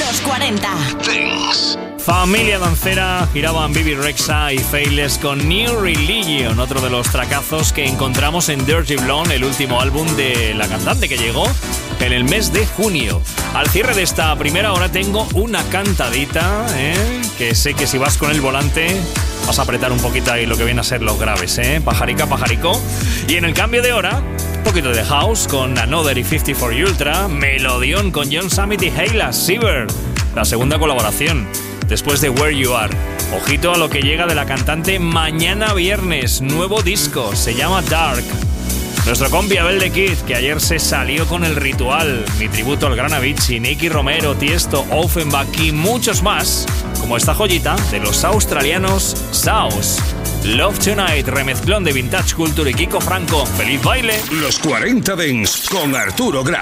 Los 40 Dance. Familia Dancera giraban Bibi Rexha y Faithless con New Religion, otro de los tracazos que encontramos en Dirty Blonde, el último álbum de la cantante que llegó en el mes de junio. Al cierre de esta primera hora tengo una cantadita, que sé que si vas con el volante vas a apretar un poquito ahí lo que viene a ser los graves, pajarica, pajarico. Y en el cambio de hora, un poquito de house con Another y 54 Ultra, melodión con John Summit y Hailey Siever, la segunda colaboración después de Where You Are. Ojito a lo que llega de la cantante mañana viernes, nuevo disco, se llama Dark. Nuestro compi Abel The Kid, que ayer se salió con El Ritual, mi tributo al gran Avicii, Nicky Romero, Tiesto, Offenbach y muchos más, como esta joyita de los australianos Saus. Love Tonight, remezclón de Vintage Culture y Kiko Franco. ¡Feliz baile! Los 40 Dance con Arturo Grau.